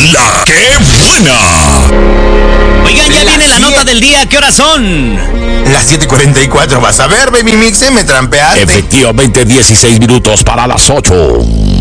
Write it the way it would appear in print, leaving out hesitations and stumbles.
La que buena. Oigan, ya viene la nota del día. ¿Qué horas son? Las 7:44. Vas a ver, Baby Mix, me trampeaste. Efectivamente, 16 minutos para las 8.